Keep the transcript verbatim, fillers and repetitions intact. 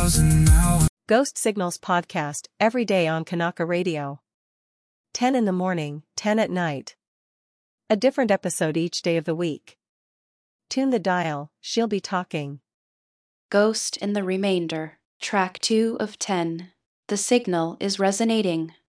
thousand hours. Ghost Signals podcast every day on Kanaka Radio. ten in the morning, ten at night. A different episode each day of the week. Tune the dial, she'll be talking. Ghost in the Remainder, track two of ten. The signal is resonating.